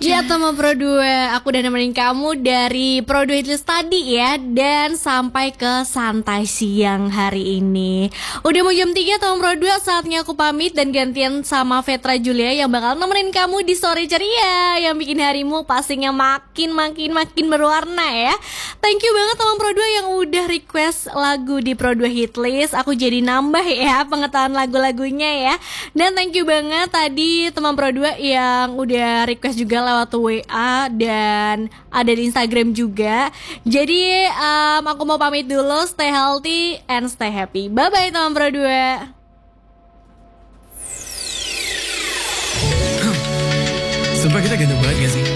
Ya teman Pro 2, aku udah nemenin kamu dari Pro 2 Hitlist tadi ya. Dan sampai ke santai siang hari ini. Udah mau jam 3 teman Pro 2, saatnya aku pamit dan gantian sama Vetra Julia yang bakal nemenin kamu di sore ceria yang bikin harimu pastinya makin berwarna ya. Thank you banget teman Pro 2 yang udah request lagu di Pro 2 Hitlist. Aku jadi nambah ya pengetahuan lagu-lagunya ya. Dan thank you banget tadi teman Pro 2 yang udah request juga lewat WA dan ada di Instagram juga. Jadi aku mau pamit dulu. Stay healthy and stay happy. Bye bye teman Pro 2. Sumpah kita ganteng banget gak sih?